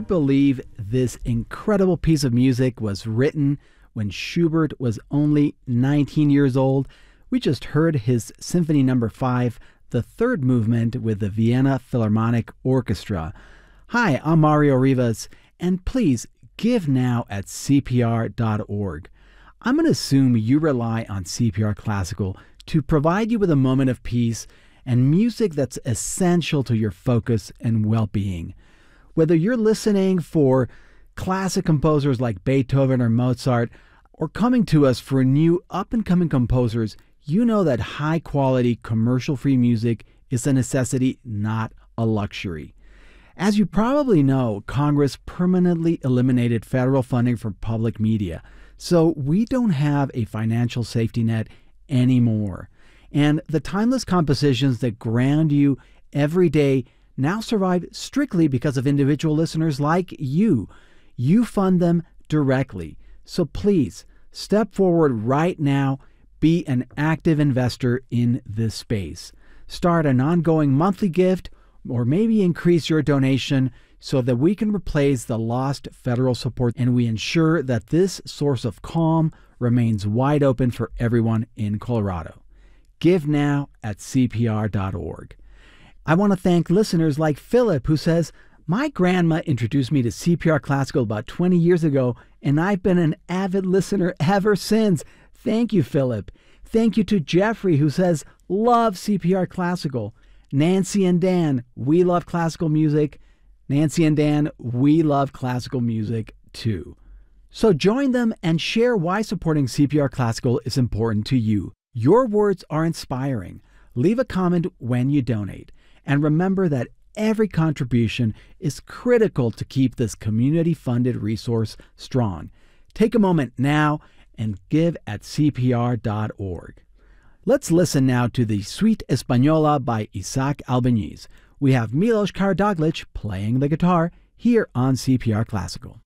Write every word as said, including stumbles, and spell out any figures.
believe this incredible piece of music was written when Schubert was only nineteen years old? We just heard his Symphony Number five, the third movement with the Vienna Philharmonic Orchestra. Hi, I'm Mario Rivas, and please give now at C P R dot org. I'm going to assume you rely on C P R Classical to provide you with a moment of peace and music that's essential to your focus and well-being. Whether you're listening for classic composers like Beethoven or Mozart, or coming to us for new up-and-coming composers, you know that high-quality, commercial-free music is a necessity, not a luxury. As you probably know, Congress permanently eliminated federal funding for public media, so we don't have a financial safety net anymore. And the timeless compositions that ground you every day now survive strictly because of individual listeners like you. You fund them directly. So please, step forward right now. Be an active investor in this space. Start an ongoing monthly gift or maybe increase your donation so that we can replace the lost federal support and we ensure that this source of calm remains wide open for everyone in Colorado. Give now at C P R dot org. I want to thank listeners like Philip, who says, my grandma introduced me to C P R Classical about twenty years ago, and I've been an avid listener ever since. Thank you, Philip. Thank you to Jeffrey, who says, love C P R Classical. Nancy and Dan, we love classical music. Nancy and Dan, we love classical music too. So join them and share why supporting C P R Classical is important to you. Your words are inspiring. Leave a comment when you donate. And remember that every contribution is critical to keep this community-funded resource strong. Take a moment now and give at C P R dot org. Let's listen now to the Suite Española by Isaac Albeniz. We have Milos Karadoglic playing the guitar here on C P R Classical.